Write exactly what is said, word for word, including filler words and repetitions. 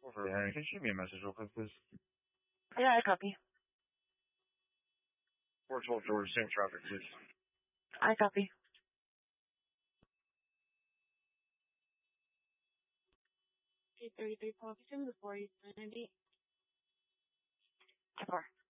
Over here. Can you shoot me a message real quick, please? Yeah, I copy. four twelve George, same traffic, please. I copy. eight thirty-three Palm Beach, before you ninety. four.